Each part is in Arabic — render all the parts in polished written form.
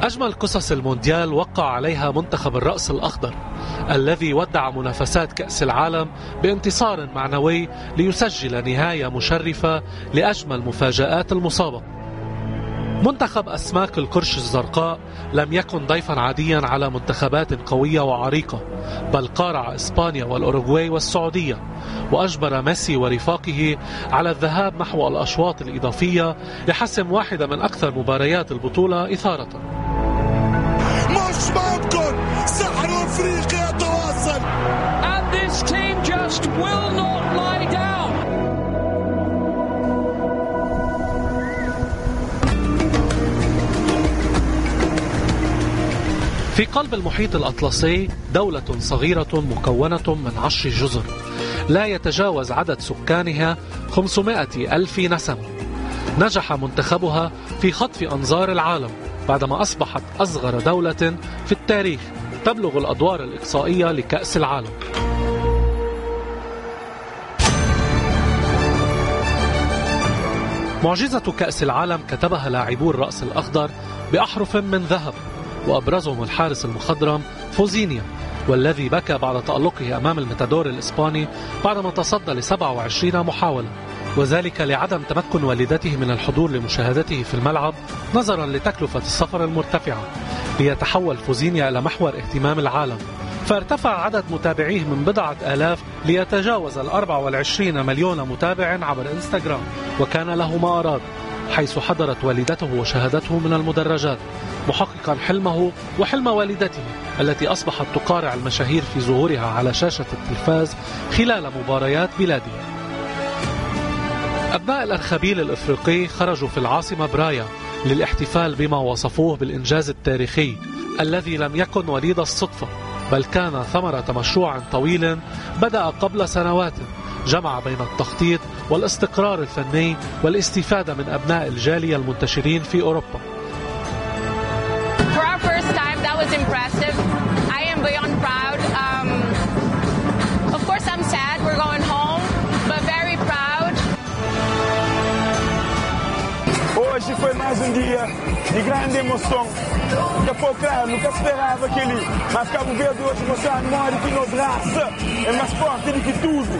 أجمل قصص المونديال وقع عليها منتخب الرأس الأخضر الذي ودع منافسات كأس العالم بانتصار معنوي ليسجل نهاية مشرفة لأجمل مفاجآت المسابقة. منتخب أسماك القرش الزرقاء لم يكن ضيفا عاديا على منتخبات قوية وعريقة، بل قارع إسبانيا والأوروغواي والسعودية، وأجبر ميسي ورفاقه على الذهاب نحو الأشواط الإضافية لحسم واحدة من أكثر مباريات البطولة إثارة. مش ممكن سحر أفريقيا يتواصل. And this team just will not lie down. في قلب المحيط الأطلسي دولة صغيرة مكونة من 10 جزر لا يتجاوز عدد سكانها 500,000 نسمة. نجح منتخبها في خطف أنظار العالم بعدما أصبحت أصغر دولة في التاريخ تبلغ الأدوار الإقصائية لكأس العالم. معجزة كأس العالم كتبها لاعبو الرأس الأخضر بأحرف من ذهب، وأبرزهم الحارس المخضرم فوزينيا، والذي بكى بعد تألقه أمام المتادور الإسباني بعدما تصدى ل27 محاولة، وذلك لعدم تمكن والدته من الحضور لمشاهدته في الملعب نظرا لتكلفة السفر المرتفعة. ليتحول فوزينيا إلى محور اهتمام العالم، فارتفع عدد متابعيه من 10,000 ليتجاوز 24 مليون متابع عبر إنستغرام، وكان له ما أراد، حيث حضرت والدته وشاهدته من المدرجات محققا حلمه وحلم والدته التي أصبحت تقارع المشاهير في ظهورها على شاشة التلفاز خلال مباريات بلادها. أبناء الأرخبيل الإفريقي خرجوا في العاصمة برايا للاحتفال بما وصفوه بالإنجاز التاريخي الذي لم يكن وليد الصدفة، بل كان ثمرة مشروع طويل بدأ قبل سنوات جمع بين التخطيط والاستقرار الفني والاستفادة من أبناء الجالية المنتشرين في أوروبا. For our first time, that was impressive. I am beyond proud. Of course, I'm sad. We're going home, but very proud. Hoje foi mais dia de grande emoção. Que foi claro, nunca esperava que ele, mas Cabo Verde hoje mostrou a memória que nos raça é mais forte do que tudo.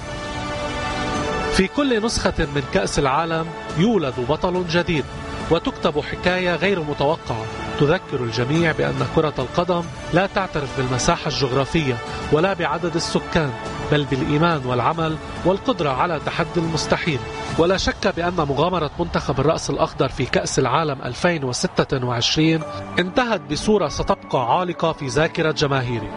في كل نسخة من كأس العالم يولد بطل جديد، وتكتب حكاية غير متوقعة تذكر الجميع بأن كرة القدم لا تعترف بالمساحة الجغرافية ولا بعدد السكان، بل بالإيمان والعمل والقدرة على تحدي المستحيل. ولا شك بأن مغامرة منتخب الرأس الأخضر في كأس العالم 2026 انتهت بصورة ستبقى عالقة في ذاكرة جماهيري.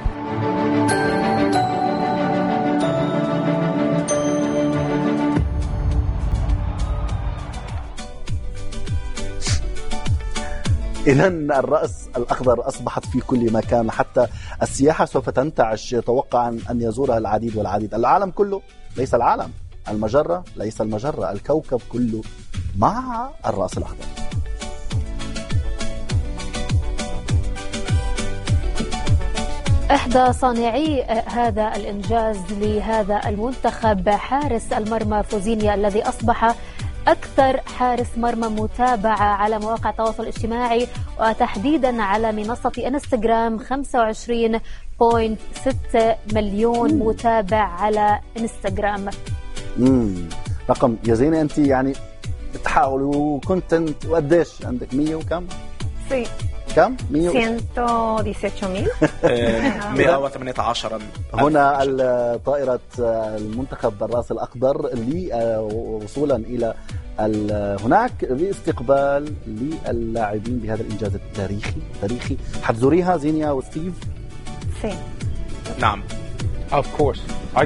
إذن الرأس الأخضر أصبحت في كل مكان، حتى السياحة سوف تنتعش. يتوقع أن يزورها العديد والعديد. العالم كله، ليس العالم، المجرة ليس المجرة، الكوكب كله مع الرأس الأخضر. إحدى صانعي هذا الإنجاز لهذا المنتخب حارس المرمى فوزينيا، الذي أصبح أكثر حارس مرمى متابعة على مواقع التواصل الاجتماعي، وتحديدا على منصة انستغرام 25.6 مليون متابع على انستغرام. رقم يا زينة، أنت يعني بتحاول وكنت قديش عندك 100 وكم؟ سي كم؟ 118. هنا طائرة المنتخب الرأس الأخضر وصولا إلى هناك لاستقبال للاعبين بهذا الإنجاز التاريخي. حتزوريها زينيا وستيف؟ سي نعم. Of course.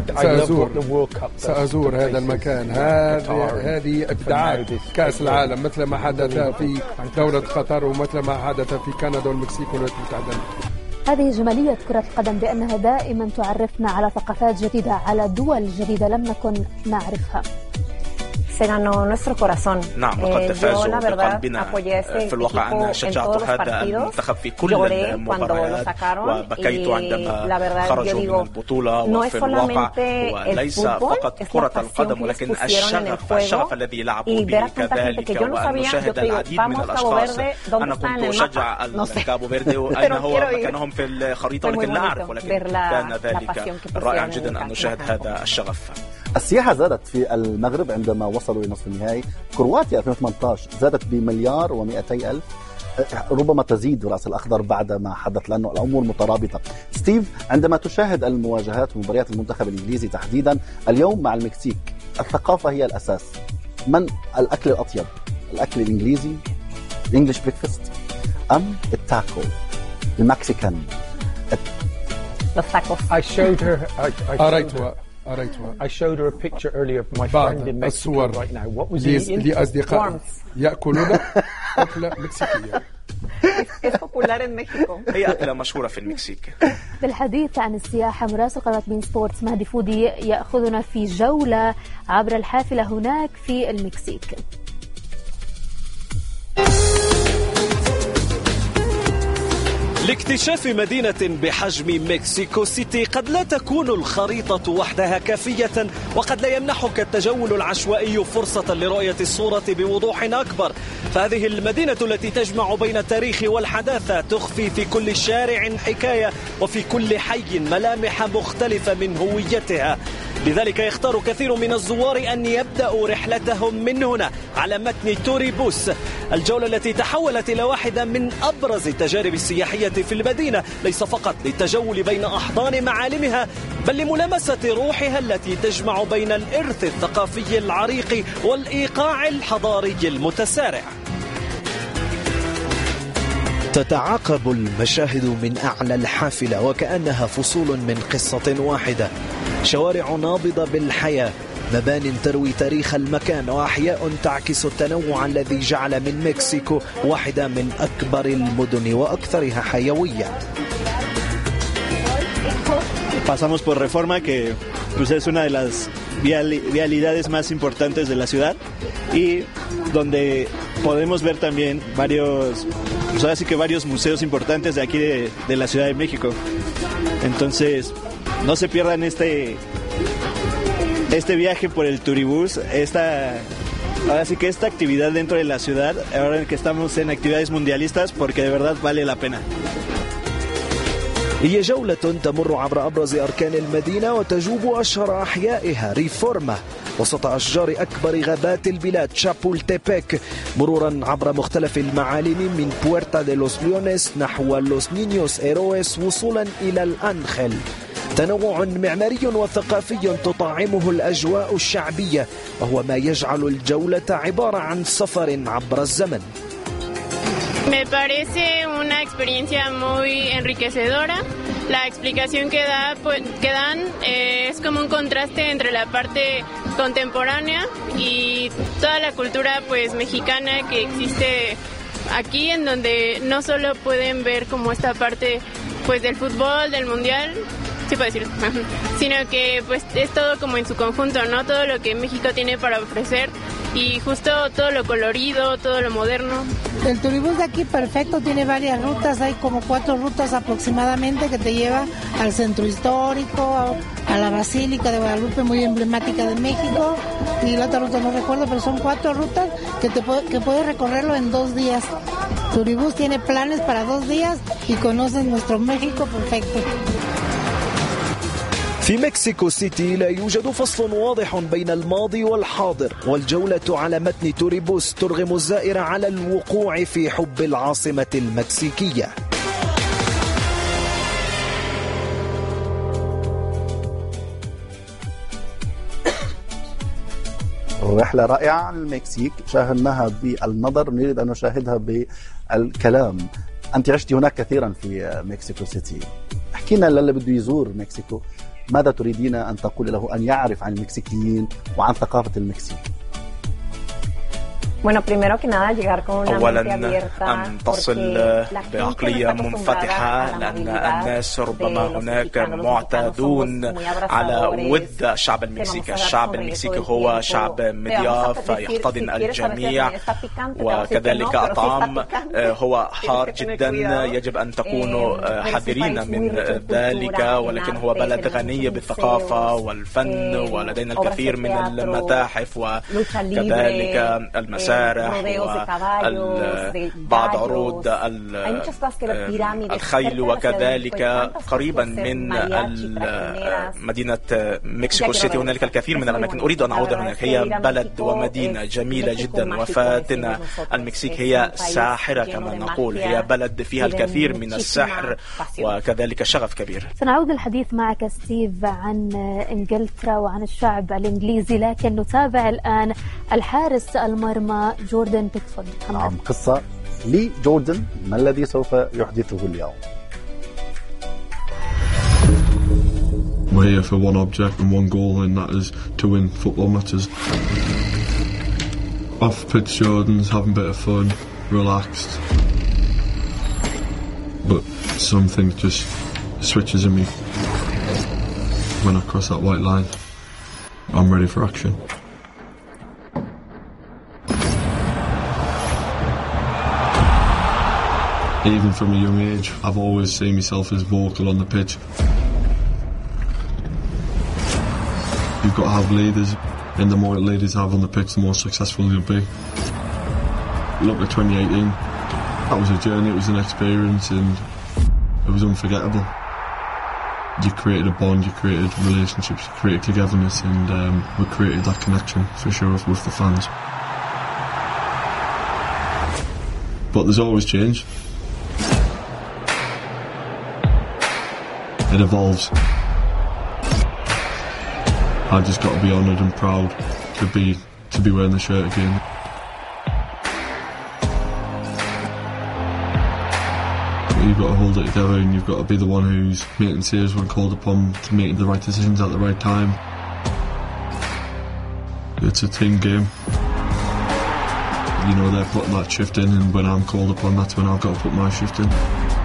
سأزور هذا المكان. هذه ابداعات كأس العالم، مثل ما حدث في دولة قطر ومثل ما حدث في كندا والمكسيك والولايات المتحدة. هذه جمالية كرة القدم، بأنها دائما تعرفنا على ثقافات جديدة، على دول جديدة لم نكن نعرفها. se ganó nuestro corazón. نعم لقد فازوا بقلبنا. في الواقع أنا شجعت هذا المنتخب في كل المباريات وبكيت عندما خرجوا من البطولة. وفي الواقع هو ليس فقط كرة القدم ولكن الشغف الذي لعبوا به كذلك، وأن نشاهد العديد من الأشخاص. أنا كنت أشجع كابو فيردي وأين هو مكانهم في الخريطة ولكن لا أعرف، ولكن كان ذلك رائعا جدا أن نشاهد هذا الشغف. السياحة زادت في المغرب عندما وصلوا لنصف النهائي. كرواتيا 2018 زادت ب1,200,000، ربما تزيد رأس الأخضر بعد ما حدث لأنه الأمور مترابطة. ستيف، عندما تشاهد المواجهات ومباريات المنتخب الإنجليزي تحديدا اليوم مع المكسيك، الثقافة هي الأساس. من الأكل الأطيب؟ الأكل الإنجليزي English breakfast أم التاكو المكسيكان؟ I showed her I showed her a picture earlier of my friend in Mexico right now. What was he eating? لأصدقائي يأكلون أكلة مكسيكية. Es popular en México. هي أكلة مشهورة في المكسيك. بالحديث عن السياحة، مراسل قناة بين سبورتس مهدي فودي يأخذنا في جولة عبر الحافلة هناك في المكسيك. لاكتشاف مدينة بحجم مكسيكو سيتي قد لا تكون الخريطة وحدها كافية، وقد لا يمنحك التجول العشوائي فرصة لرؤية الصورة بوضوح أكبر. فهذه المدينة التي تجمع بين التاريخ والحداثة تخفي في كل شارع حكاية وفي كل حي ملامح مختلفة من هويتها. لذلك يختار كثير من الزوار أن يبدأوا رحلتهم من هنا على متن توريبوس، الجولة التي تحولت إلى واحدة من أبرز التجارب السياحية في المدينة، ليس فقط للتجول بين أحضان معالمها بل لملامسة روحها التي تجمع بين الإرث الثقافي العريق والإيقاع الحضاري المتسارع. تتعاقب المشاهد من أعلى الحافلة وكأنها فصول من قصة واحدة، شوارع نابضة بالحياة، مبان تروي تاريخ المكان، وأحياء تعكس التنوع الذي جعل من مكسيكو واحدة من أكبر المدن وأكثرها حيوية. Pasamos por Reforma, que pues es una de las vialidades más importantes de la ciudad y donde podemos ver también varios museos importantes de aquí de la Ciudad de México. Entonces, no se pierdan este viaje por el Turibús, ahora sí que esta actividad dentro de la ciudad, ahora que estamos en actividades mundialistas, porque de verdad vale la pena. هي جولة تمر عبر أبرز أركان المدينة وتجوب أشهر أحيائها ريفورما وسط أشجار أكبر غابات البلاد شابولتيبيك، مرورا عبر مختلف المعالم من بويرتا دي لوس ليونيس نحو لوس نينيوس إيرويس وصولا إلى الأنخيل. تنوع معماري وثقافي تطعمه الأجواء الشعبية، وهو ما يجعل الجولة عبارة عن سفر عبر الزمن. Me parece una experiencia muy enriquecedora. La explicación que dan es como un contraste entre la parte contemporánea y toda la cultura pues mexicana que existe aquí, en donde no solo pueden ver como esta parte pues del fútbol, del mundial, sí puedo decir, sino que pues es todo como en su conjunto, ¿no? Todo lo que México tiene para ofrecer y justo todo lo colorido, todo lo moderno. El turibús de aquí perfecto, tiene varias rutas, hay como 4 rutas aproximadamente que te lleva al centro histórico, a la Basílica de Guadalupe, muy emblemática de México, y la otra ruta no recuerdo, pero son 4 rutas que puedes recorrerlo en 2 días. Turibús tiene planes para 2 días y conoces nuestro México perfecto. في مكسيكو سيتي لا يوجد فصل واضح بين الماضي والحاضر، والجولة على متن توريبوس ترغم الزائر على الوقوع في حب العاصمة المكسيكية. رحلة رائعة عن المكسيك، شاهدناها بالنظر، نريد أن نشاهدها بالكلام. أنت عشت هناك كثيرا في مكسيكو سيتي، احكينا للي بده يزور مكسيكو، ماذا تريدين أن تقول له أن يعرف عن المكسيكيين وعن ثقافة المكسيك؟ أولا أن تصل بعقلية منفتحة، لأن الناس ربما هناك معتادون على ود الشعب المكسيكي. الشعب المكسيكي هو شعب مضياف يحتضن الجميع، وكذلك الطعام هو حار جدا، يجب أن تكونوا حذرين من ذلك، ولكن هو بلد غني بالثقافة والفن، ولدينا الكثير من المتاحف وكذلك المسارح وبعض عروض الخيل، وكذلك قريبا من مدينة مكسيكو سيتي هنالك الكثير من الأماكن أريد أن أعود هناك. هي بلد ومدينة جميلة جدا وفاتنة. المكسيك هي ساحرة كما نقول، هي بلد فيها الكثير من السحر وكذلك شغف كبير. سنعود الحديث معك ستيف عن إنجلترا وعن الشعب الإنجليزي، لكن نتابع الآن الحارس المرمى جوردن بيكفورد. نعم، قصة لجوردن، ما الذي سوف يحدثه اليوم؟ We're here for one object and one goal, and that is to win football matches. Off pitch Jordan's having a bit of fun, relaxed, but something just switches in me when I cross that white line. I'm ready for action. Even from a young age, I've always seen myself as vocal on the pitch. You've got to have leaders, and the more leaders you have on the pitch, the more successful you'll be. Look at 2018. That was a journey, it was an experience, and it was unforgettable. You created a bond, you created relationships, you created togetherness, and we created that connection for sure with the fans. But there's always change. It evolves. I just got to be honoured and proud to be wearing the shirt again. You've got to hold it together, and you've got to be the one who's making saves when called upon, to make the right decisions at the right time. It's a team game. You know, they're putting that shift in, and when I'm called upon, that's when I've got to put my shift in.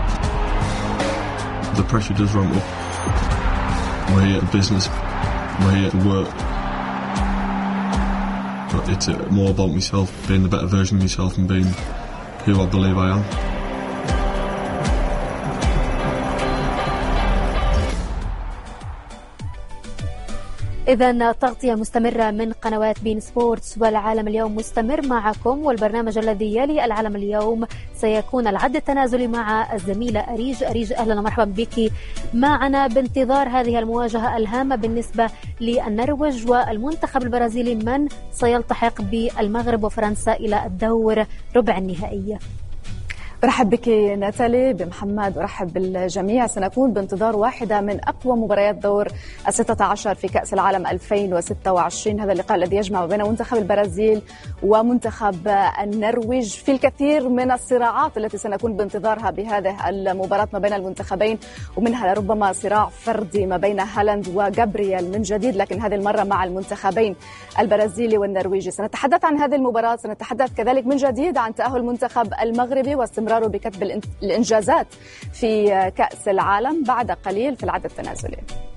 The pressure does ramp up. We're here at business. We're here to work. But it's more about myself, being the better version of myself and being who I believe I am. إذن تغطية مستمرة من قنوات بين سبورتس والعالم اليوم مستمر معكم، والبرنامج الذي يلي العالم اليوم سيكون العد التنازلي مع الزميلة أريج. أهلا ومرحبا بك معنا بانتظار هذه المواجهة الهامة بالنسبة للنرويج والمنتخب البرازيلي، من سيلتحق بالمغرب وفرنسا إلى الدور ربع النهائي. أرحب بك ناتالي، بمحمد، أرحب بالجميع. سنكون بانتظار واحدة من أقوى مباريات دور 16 في كأس العالم 2026. هذا اللقاء الذي يجمع بين منتخب البرازيل ومنتخب النرويج في الكثير من الصراعات التي سنكون بانتظارها بهذه المباراة ما بين المنتخبين، ومنها ربما صراع فردي ما بين هالاند وجابرييل من جديد، لكن هذه المرة مع المنتخبين البرازيلي والنرويجي. سنتحدث عن هذه المباراة، سنتحدث كذلك من جديد عن تأهل المنتخب المغربي واستمراره بكتب الإنجازات في كأس العالم بعد قليل في العد التنازلي.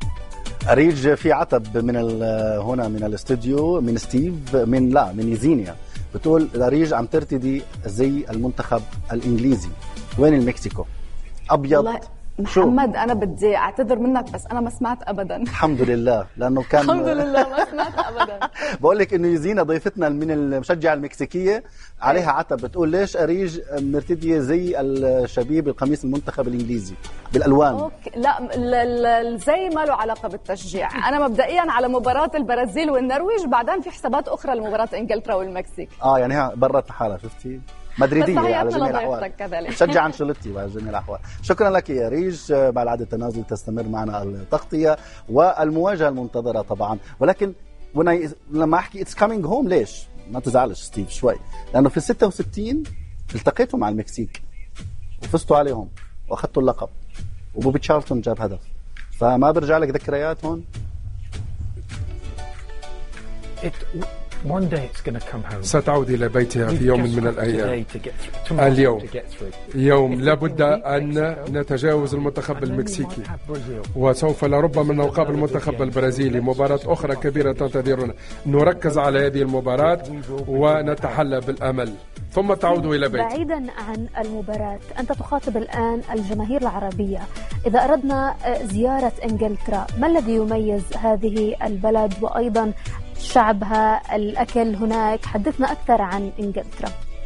أريج، في عتب من هنا من الاستوديو من ستيف من يزينيا، بتقول أريج عم ترتدي زي المنتخب الإنجليزي، وين المكسيكو؟ أبيض. محمد، أنا بدي أعتذر منك بس أنا ما سمعت أبدا. الحمد لله، لأنه كان الحمد لله ما سمعت أبدا. بقول لك إنه يزينا ضيفتنا من المشجعة المكسيكيه عليها عتب، بتقول ليش أريج مرتدية زي الشبيب القميص المنتخب الإنجليزي بالألوان؟ أوكي. لا الزي ما له علاقة بالتشجيع. أنا مبدئيا على مباراة البرازيل والنرويج، بعدين في حسابات أخرى لمباراة إنجلترا والمكسيك. يعني ها برات حالها، شفتي؟ مدريدية على جميع الأحوال، شجع أنشيلوتي على جميع الأحوال. شكرا لك يا ريج. بعد العد التنازل تستمر معنا التغطية والمواجهة المنتظرة طبعا، ولكن لما أحكي it's coming home ليش؟ ما تزعلش ستيف شوي، لأنه في 66 التقيتوا مع المكسيك وفزتوا عليهم وأخذتوا اللقب، وبوبي تشارلتون جاب هدف، فما برجع لك ذكريات هون؟ ستعود إلى بيتها في يوم من الأيام. اليوم يوم لابد أن نتجاوز المنتخب المكسيكي، وسوف لربما نلقى المنتخب البرازيلي. مباراة أخرى كبيرة تنتظرنا، نركز على هذه المباراة ونتحلى بالأمل ثم تعود إلى بيتها. بعيدا عن المباراة، أنت تخاطب الآن الجماهير العربية. إذا أردنا زيارة إنجلترا، ما الذي يميز هذه البلد وأيضا شعبها، الأكل هناك؟ حدثنا أكثر عن إنجلترا.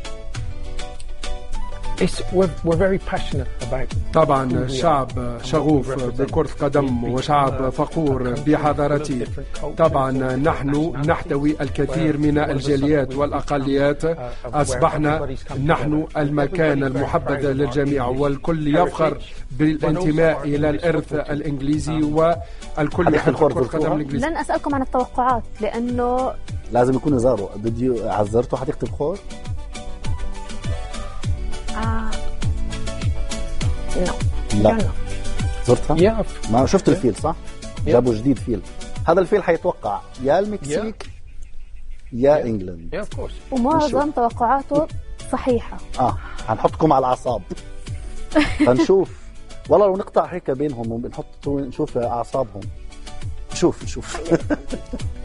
طبعا شعب شغوف بكرة قدم وشعب فخور بحضارته. طبعا نحن نحتوي الكثير من الجاليات والأقليات، أصبحنا نحن المكان المحبذ للجميع، والكل يفخر بالانتماء إلى الإرث الإنجليزي والكل يحب كرة القدم الإنجليزية. لن أسألكم عن التوقعات لأنه لازم يكون زاروا. بدي عزرتوا حديقة الخور؟ لا زرتها؟ ما شفت الفيل صح؟ جابوا جديد فيل. هذا الفيل حيتوقع يا المكسيك يا انجلند، ومعظم توقعاته صحيحة. هنحطكم على الأعصاب هنشوف. والله لو نقطع هيك بينهم ونحط نشوف أعصابهم. شوف